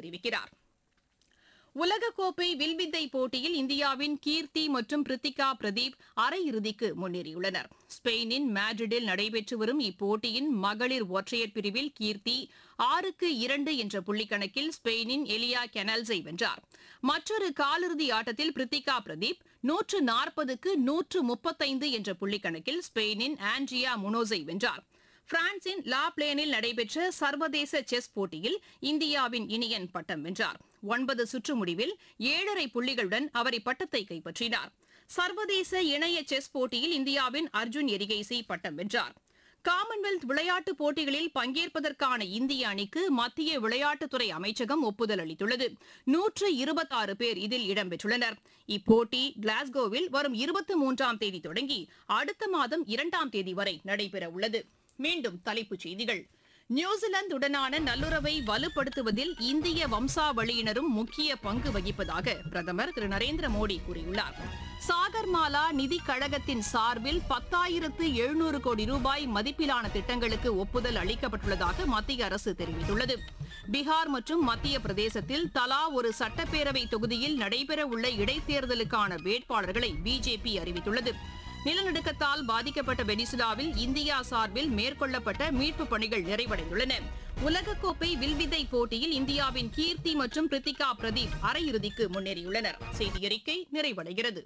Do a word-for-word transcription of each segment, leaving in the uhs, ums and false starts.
தெரிவிக்கிறார். உலகக்கோப்பை வில்வித்தை போட்டியில் இந்தியாவின் கீர்த்தி மற்றும் பிரித்திகா பிரதீப் அரையிறுதிக்கு முன்னேறியுள்ளனர். ஸ்பெயினின் மேட்ரிடில் நடைபெற்று வரும் இப்போட்டியின் மகளிர் ஒற்றையர் பிரிவில் கீர்த்தி ஆறுக்கு இரண்டு என்ற புள்ளிக்கணக்கில் ஸ்பெயினின் எலியா கெனல்ஸை வென்றார். மற்றொரு காலிறுதி ஆட்டத்தில் பிரித்திகா பிரதீப் நூற்று நாற்பதுக்கு நூற்று முப்பத்தைந்து என்ற புள்ளிக்கணக்கில் ஸ்பெயினின் ஆண்ட்ரியா முனோஸை வென்றார். பிரான்சின் லா பிளேனில் நடைபெற்ற சர்வதேச செஸ் போட்டியில் இந்தியாவின் இனியன் பட்டம் வென்றார். ஒன்பது சுற்று முடிவில் ஏழரை புள்ளிகளுடன் அவர் இப்பட்டத்தை கைப்பற்றினார். சர்வதேச இணைய செஸ் போட்டியில் இந்தியாவின் அர்ஜுன் எரிகைசி பட்டம் வென்றார். காமன்வெல்த் விளையாட்டுப் போட்டிகளில் பங்கேற்பதற்கான இந்திய அணிக்கு மத்திய விளையாட்டுத்துறை அமைச்சகம் ஒப்புதல் அளித்துள்ளது. நூற்று இருபத்தாறு பேர் இதில் இடம்பெற்றுள்ளனர். இப்போட்டி கிளாஸ்கோவில் வரும் இருபத்தி மூன்றாம் தேதி தொடங்கி அடுத்த மாதம் இரண்டாம் தேதி வரை நடைபெறவுள்ளது. மீண்டும் தலைப்புச் செய்திகள். நியூசிலாந்துடனான நல்லுறவை வலுப்படுத்துவதில் இந்திய வம்சாவளியினரும் முக்கிய பங்கு வகிப்பதாக பிரதமர் திரு நரேந்திர மோடி கூறியுள்ளார். சாகர்மாலா நிதிக் கழகத்தின் சார்பில் பத்தாயிரத்து எழுநூறு கோடி ரூபாய் மதிப்பிலான திட்டங்களுக்கு ஒப்புதல் அளிக்கப்பட்டுள்ளதாக மத்திய அரசு தெரிவித்துள்ளது. பீகார் மற்றும் மத்திய பிரதேசத்தில் தலா ஒரு சட்டப்பேரவை தொகுதியில் நடைபெறவுள்ள இடைத்தேர்தலுக்கான வேட்பாளர்களை பிஜேபி அறிவித்துள்ளது. நிலநடுக்கத்தால் பாதிக்கப்பட்ட வெனிசுலாவில் இந்தியா சார்பில் மேற்கொள்ளப்பட்ட மீட்புப் பணிகள் நிறைவடைந்துள்ளன. உலகக்கோப்பை வில்வித்தை போட்டியில் இந்தியாவின் கீர்த்தி மற்றும் பிரித்திகா பிரதீப் அரையிறுதிக்கு முன்னேறியுள்ளனர். செய்தியறிக்கை நிறைவடைகிறது.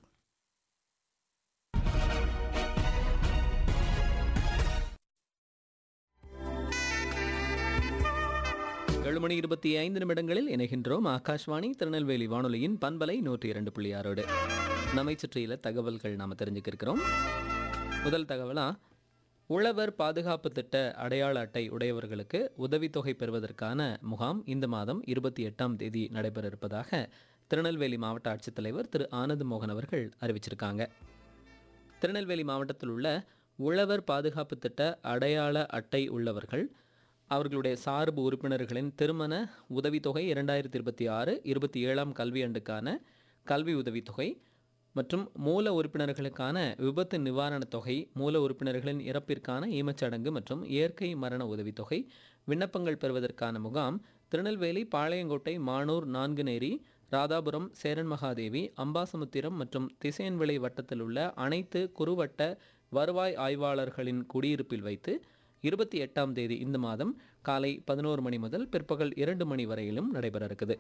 ஏழு மணி இருபத்தி ஐந்து நிமிடங்களில் இணைகின்றோம். ஆகாஷ்வாணி திருநெல்வேலி வானொலியின் பண்பலை நூற்றி இரண்டு புள்ளி ஆறோடு நம்மை சுற்றியுள்ள தகவல்கள் நாம் தெரிஞ்சுக்க இருக்கிறோம். முதல் தகவலா, உழவர் பாதுகாப்பு திட்ட அடையாள அட்டை உடையவர்களுக்கு உதவித்தொகை பெறுவதற்கான முகாம் இந்த மாதம் இருபத்தி எட்டாம் தேதி நடைபெற இருப்பதாக திருநெல்வேலி மாவட்ட ஆட்சித்தலைவர் திரு ஆனந்த் மோகன் அவர்கள் அறிவிச்சிருக்காங்க. திருநெல்வேலி மாவட்டத்தில் உள்ள உழவர் பாதுகாப்பு திட்ட அடையாள அட்டை உள்ளவர்கள் அவர்களுடைய சார்பு உறுப்பினர்களின் திருமண உதவித்தொகை இரண்டாயிரத்தி இருபத்தி ஆறு இருபத்தி ஏழாம் கல்வியாண்டுக்கான கல்வி உதவித்தொகை மற்றும் மூல உறுப்பினர்களுக்கான விபத்து நிவாரணத் தொகை, மூல உறுப்பினர்களின் இறப்பிற்கான ஈமச்சடங்கு மற்றும் இயற்கை மரண உதவித்தொகை விண்ணப்பங்கள் பெறுவதற்கான முகாம் திருநெல்வேலி, பாளையங்கோட்டை, மானூர், நான்குநேரி, ராதாபுரம், சேரன் மகாதேவி, அம்பாசமுத்திரம் மற்றும் திசையன்விளை வட்டத்தில் உள்ள அனைத்து குறுவட்ட வருவாய் ஆய்வாளர்களின் குடியிருப்பில் வைத்து இருபத்தி எட்டாம் தேதி இந்த மாதம் காலை பதினோரு மணி முதல் பிற்பகல் இரண்டு மணி வரையிலும் நடைபெற இருக்குது.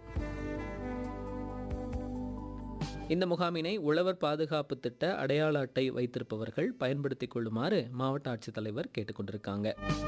இந்த முகாமினை உழவர் பாதுகாப்பு திட்ட அடையாள அட்டை வைத்திருப்பவர்கள் பயன்படுத்திக் கொள்ளுமாறு மாவட்ட ஆட்சித்தலைவர் கேட்டுக்கொண்டிருக்காங்க.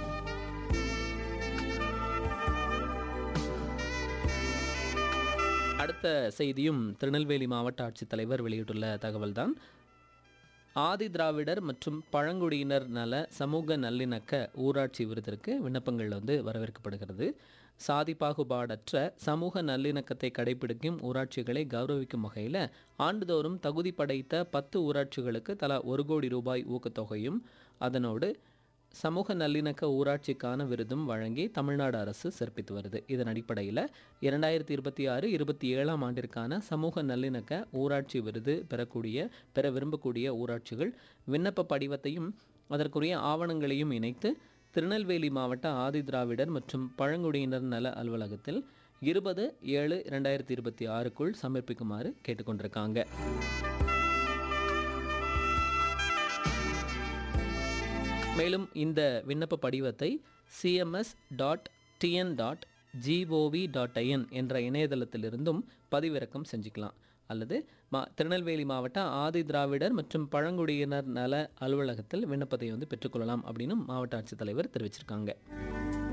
அடுத்த செய்தியும் திருநெல்வேலி மாவட்ட ஆட்சித்தலைவர் வெளியிட்டுள்ள தகவல்தான். ஆதி திராவிடர் மற்றும் பழங்குடியினர் நல சமூக நல்லிணக்க ஊராட்சி விருதிற்கு விண்ணப்பங்கள் வந்து வரவேற்கப்படுகிறது. சாதி பாகுபாடற்ற சமூக நல்லிணக்கத்தை கடைபிடிக்கும் ஊராட்சிகளை கௌரவிக்கும் வகையில் ஆண்டுதோறும் தகுதி படைத்த பத்து ஊராட்சிகளுக்கு தலா ஒரு கோடி ரூபாய் ஊக்கத்தொகையும் அதனோடு சமூக நல்லிணக்க ஊராட்சிக்கான விருதும் வழங்கி தமிழ்நாடு அரசு சிறப்பித்து வருது. இதன் அடிப்படையில் இரண்டாயிரத்தி இருபத்தி ஆறு இருபத்தி ஏழாம் ஆண்டிற்கான சமூக நல்லிணக்க ஊராட்சி விருது பெறக்கூடிய பெற விரும்பக்கூடிய ஊராட்சிகள் விண்ணப்ப படிவத்தையும் அதற்குரிய ஆவணங்களையும் இணைத்து திருநெல்வேலி மாவட்ட ஆதி திராவிடர் மற்றும் பழங்குடியினர் நல அலுவலகத்தில் இருபது ஏழு இரண்டாயிரத்தி இருபத்தி ஆறுக்குள் சமர்ப்பிக்குமாறு கேட்டுக்கொண்டிருக்காங்க. மேலும் இந்த விண்ணப்ப படிவத்தை CMS dot TN dot gov dot IN என்ற இணையதளத்திலிருந்தும் பதிவிறக்கம் செஞ்சுக்கலாம். அல்லது மா திருநெல்வேலி மாவட்ட ஆதி திராவிடர் மற்றும் பழங்குடியினர் நல அலுவலகத்தில் விண்ணப்பத்தை வந்து பெற்றுக்கொள்ளலாம் அப்படின்னு மாவட்ட ஆட்சித்தலைவர் தெரிவிச்சிருக்காங்க.